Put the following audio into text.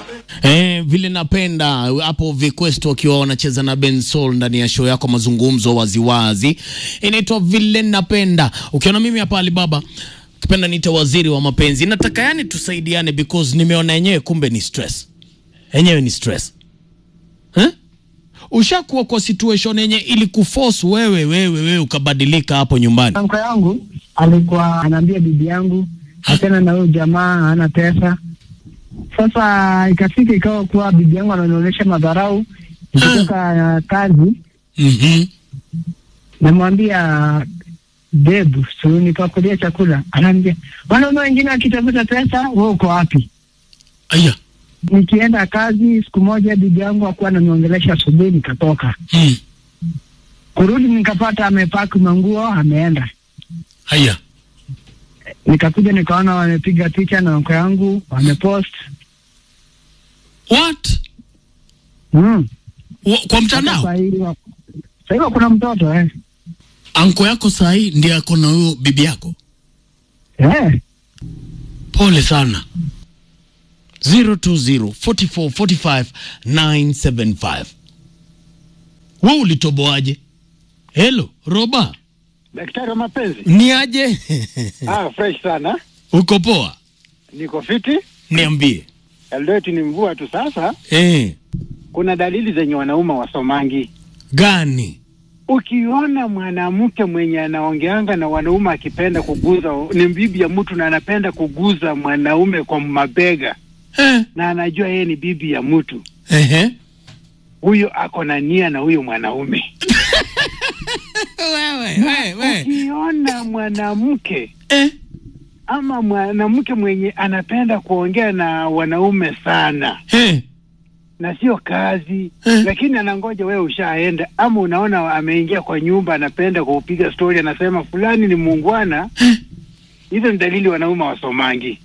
Vile napenda hapo Request wakiwa wanacheza na Ben Soul ndani ya show yako mazungumzo waziwazi. Inaitwa Vile Napenda. Ukiona mimi hapa Alibaba kipenda niite waziri wa mapenzi. Nataka yani tusaidiane because nimeona yenyewe kumbe ni stress. Yenyewe ni stress. Ushakuwa kwa situation yenye ili kuforce wewe ukabadilika hapo nyumbani. Anko yangu alikuwa anaambia bibi yangu tena na huyo jamaa hana pesa. Sasa ikafika ikawa kuwa bibi yangu ananionyesha madharau kutoka kazi. Namwambia debu, so nikakulia chakula. Ananiambia, "Wanaume wengine akitafuta pesa, wewe uko wapi?" Aya. Nikienda kazi siku moja bibi yangu hakuwa ananiongelesha asubuhi nikatoka. Kurudi nikapata amepaki manguo ameenda. Aya. Nikakuja nikaona wamepiga picha na anko yangu, wamepost. What? Kwa mtandao? Sasa kuna mtoto Anko yako sahi ndiye ako na huyo bibi yako? Pole sana. 020445975. Wewe ulitoboaje? Hello, Roba. Daktari wa mapenzi. Ni aje? Fresh sana. Uko poa? Niko fiti. Niambie. Leo ni mvua tu sasa. Kuna dalili zenye wanaume wasomangi. Gani? Ukiona mwanamke mwenye anaongeanga na wanaume akipenda kuguza, ni bibi ya mtu na anapenda kuguza mwanaume kwa mabega. Na anajua yeye ni bibi ya mtu. Huyo ako na nia na huyo mwanaume. Wewe. Ukiona mwanamke ama mwanamke mwenye anapenda kuongea na wanaume sana. Na sio kazi, lakini anangoja wewe ushaenda, ama unaona ameingia kwa nyumba anapenda kupiga story anasema fulani ni muungwana. Hizo ni dalili wanaume wasomangi.